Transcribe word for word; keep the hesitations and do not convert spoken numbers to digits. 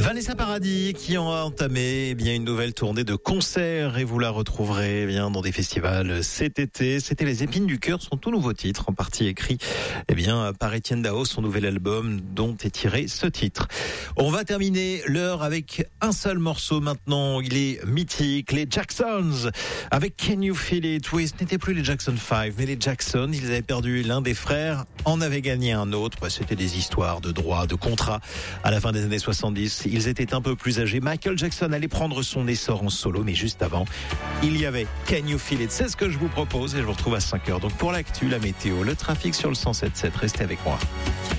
Vanessa Paradis qui en a entamé eh bien une nouvelle tournée de concerts et vous la retrouverez eh bien dans des festivals cet été. C'était Les Épines du Cœur, son tout nouveau titre, en partie écrit eh bien par Étienne Dao, son nouvel album dont est tiré ce titre. On va terminer l'heure avec un seul morceau maintenant. Il est mythique, les Jacksons avec Can You Feel It. Oui, ce n'était plus les Jackson cinq, mais les Jacksons. Ils avaient perdu l'un des frères, en avaient gagné un autre. Bah, c'était des histoires de droits, de contrats. À la fin des années soixante-dix, ils étaient un peu plus âgés. Michael Jackson allait prendre son essor en solo, mais juste avant, il y avait Can You Feel It. C'est ce que je vous propose et je vous retrouve à cinq heures. Donc pour l'actu, la météo, le trafic sur le cent sept sept, restez avec moi.